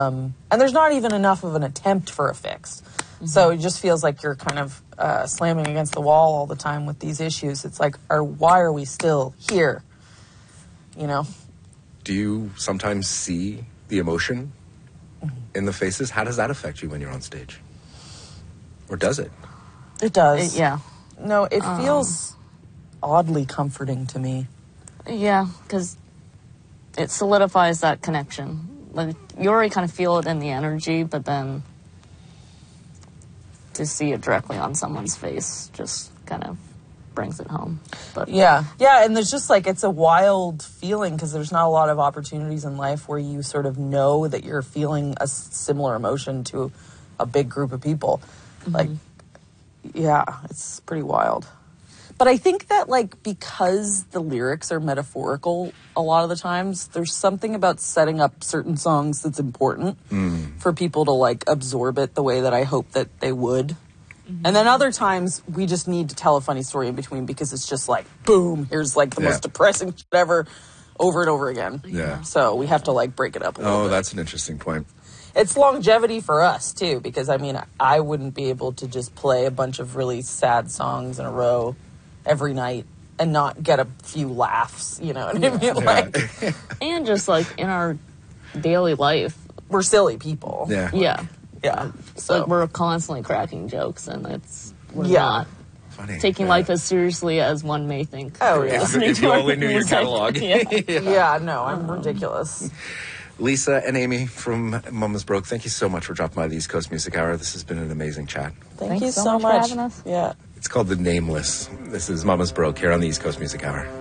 And there's not even enough of an attempt for a fix. So it just feels like you're kind of slamming against the wall all the time with these issues. It's like, why are we still here? You know? Do you sometimes see the emotion in the faces? How does that affect you when you're on stage? Or does it? It does. Yeah. No, it feels oddly comforting to me. Yeah, because it solidifies that connection. Like, you already kind of feel it in the energy, but then to see it directly on someone's face just kind of brings it home. But Yeah, and there's just like, it's a wild feeling because there's not a lot of opportunities in life where you sort of know that you're feeling a similar emotion to a big group of people. Like, yeah, it's pretty wild. But I think that, like, because the lyrics are metaphorical a lot of the times, there's something about setting up certain songs that's important for people to, like, absorb it the way that I hope that they would. And then other times, we just need to tell a funny story in between because it's just like, boom, here's, like, the most depressing shit ever over and over again. Yeah. So we have to, like, break it up a little bit. Oh, that's an interesting point. It's longevity for us, too, because, I mean, I wouldn't be able to just play a bunch of really sad songs in a row every night and not get a few laughs, you know what I mean? Like, and just, like, in our daily life. we're silly people. Yeah. Yeah. So, like, we're constantly cracking jokes, and we're not Funny. taking life as seriously as one may think. Oh, yeah. Listening If to you our only knew your music. catalog. Yeah, no, I'm ridiculous. Lisa and Amy from Mama's Broke, thank you so much for dropping by the East Coast Music Hour. This has been an amazing chat. Thank you so so much for much. having us. Yeah. It's called The Nameless. This is Mama's Broke here on the East Coast Music Hour.